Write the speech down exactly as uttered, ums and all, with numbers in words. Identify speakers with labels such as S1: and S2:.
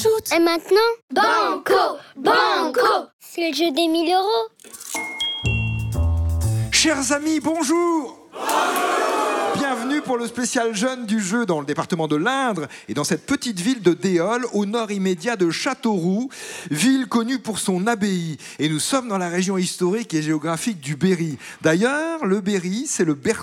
S1: shoot.
S2: Et maintenant,
S3: Banco, banco.
S2: c'est le jeu des mille euros.
S4: Chers amis, bonjour. Bienvenue pour le spécial jeune du jeu dans le département de l'Indre et dans cette petite ville de Déol, au nord immédiat de Châteauroux, ville connue pour son abbaye. Et nous sommes dans la région historique et géographique du Berry. D'ailleurs, le Berry, c'est le berceau